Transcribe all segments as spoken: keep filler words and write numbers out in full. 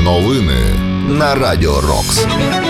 Новини на Радіо Рокс.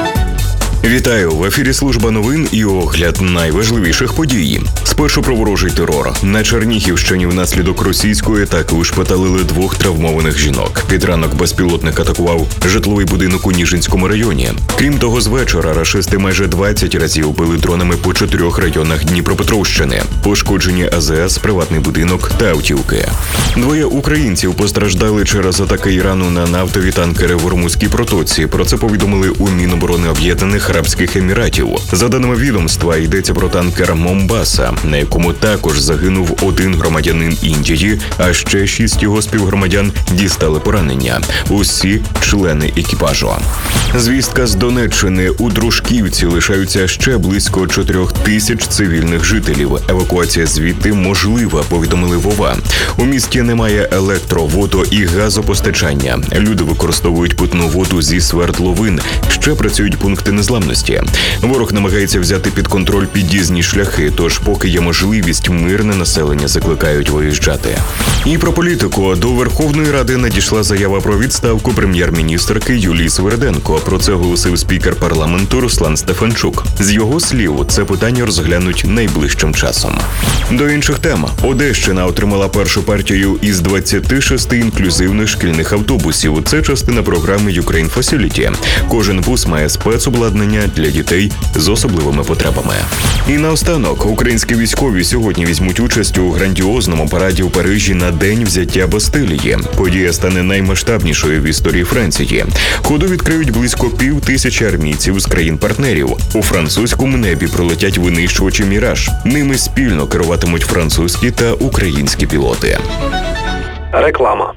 Вітаю! В ефірі служба новин і огляд найважливіших подій. Спершу про ворожий терор. На Чернігівщині внаслідок російської атаки ушпиталили двох травмованих жінок. Під ранок безпілотник атакував житловий будинок у Ніжинському районі. Крім того, з вечора рашисти майже двадцять разів били дронами по чотирьох районах Дніпропетровщини. Пошкоджені А З С, приватний будинок та автівки. Двоє українців постраждали через атаки Ірану на нафтові танкери в Ормузькій протоці. Про це повідомили у Міноборони Об'єднаних Арабських Еміратів. За даними відомства, йдеться про танкер «Момбаса», на якому також загинув один громадянин Індії, а ще шість його співгромадян дістали поранення. Усі члени екіпажу. Звістка з Донеччини. У Дружківці лишаються ще близько чотирьох тисяч цивільних жителів. Евакуація звідти можлива, повідомили ВОВА. У місті немає електро-, водо- і газопостачання. Люди використовують питну воду зі свердловин. Ще працюють пункти незламності. Ворог намагається взяти під контроль під'їзні шляхи, тож поки є можливість, мирне населення закликають виїжджати. І про політику. До Верховної Ради надійшла заява про відставку прем'єр-міністерки Юлії Сверденко. Про це оголосив спікер парламенту Руслан Стефанчук. З його слів, це питання розглянуть найближчим часом. До інших тем. Одещина отримала першу партію із двадцяти шести інклюзивних шкільних автобусів. Це частина програми Ukraine Facility. Кожен вуз має спецобладнання для дітей з особливими потребами. І наостанок, українські військові сьогодні візьмуть участь у грандіозному параді у Парижі на день взяття Бастилії. Подія стане наймасштабнішою в історії Франції. Ходу відкриють близько пів тисячі армійців з країн-партнерів. У французькому небі пролетять винищувачі «Міраж». Ними спільно керуватимуть французькі та українські пілоти. Реклама.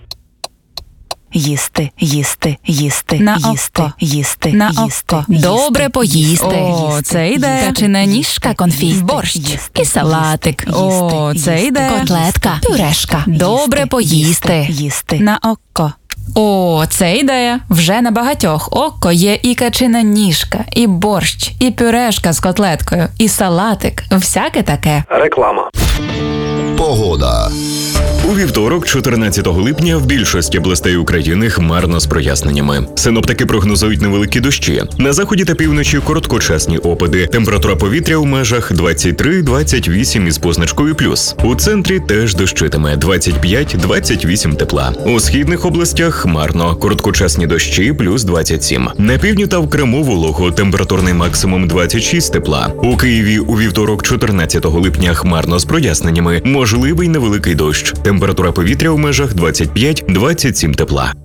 Їсти, їсти, їсти, На їсти, око. їсти, На їсти, око. їсти, Добре поїсти. О, це йде. Качана ніжка, конфіт, борщ, і салатик. О, це йде. Котлетка, пюрешка. Добре поїсти. Їсти. На око. О, це ідея. Вже на багатьох око є і качина ніжка, і борщ, і пюрешка з котлеткою, і салатик. Всяке таке. Реклама. Погода. У вівторок, чотирнадцятого липня, в більшості областей України хмарно з проясненнями. Синоптики прогнозують невеликі дощі. На заході та півночі короткочасні опади. Температура повітря у межах двадцять три - двадцять вісім із позначкою плюс. У центрі теж дощитиме двадцять п'ять - двадцять вісім тепла. У східних областях хмарно. Короткочасні дощі плюс двадцять сім. На півдні та в Криму волого. Температурний максимум двадцять шість тепла. У Києві у вівторок, чотирнадцятого липня, хмарно з проясненнями. Можливий невеликий дощ. Температура повітря у межах двадцять п'ять - двадцять сім тепла.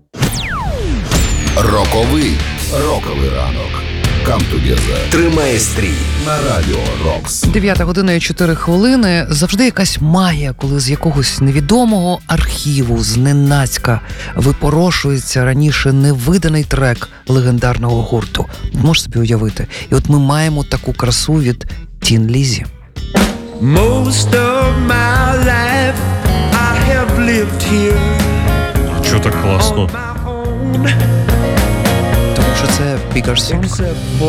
Роковий. Роковий ранок. Come together. Тримає стрій на Радіо Рокс. дев'ята година і чотири хвилини. Завжди якась магія, коли з якогось невідомого архіву зненацька випорошується раніше невиданий трек легендарного гурту. Можеш собі уявити. І от ми маємо таку красу від Тін Лізі. Most of my life I have lived here. Що так класно? Тому що це Bigger Song. Except for